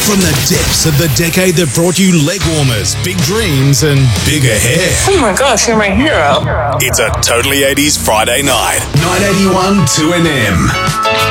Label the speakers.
Speaker 1: From the depths of the decade that brought you leg warmers, big dreams, and bigger hair.
Speaker 2: Oh my gosh, you're my hero.
Speaker 1: It's a Totally 80s Friday night. 981 2NM.